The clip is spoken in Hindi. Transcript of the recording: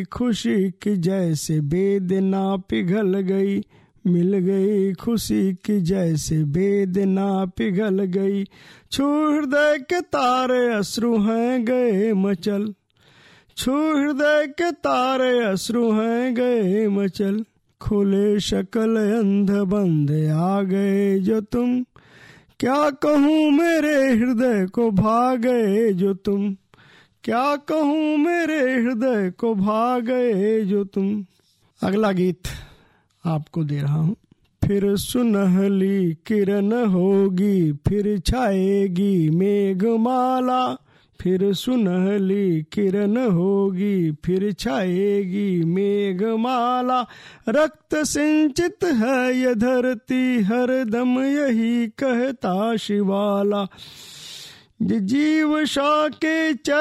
खुशी की जैसे वेदना पिघल गई, मिल गई खुशी की जैसे वेदना पिघल गई। छू हृदय के तारे अश्रु हैं गए मचल, छू हृदय के तारे अश्रु हैं गए मचल। खुले शकल अंध बंद आ गए जो तुम, क्या कहूँ मेरे हृदय को भा गए जो तुम, क्या कहूँ मेरे हृदय को भा गए जो तुम। अगला गीत आपको दे रहा हूँ। फिर सुनहली किरण होगी, फिर छाएगी मेघमाला, फिर सुनहली किरण होगी, फिर छाएगी मेघमाला। रक्त सिंचित है ये धरती, हरदम यही कहता शिवाला। जीव शा के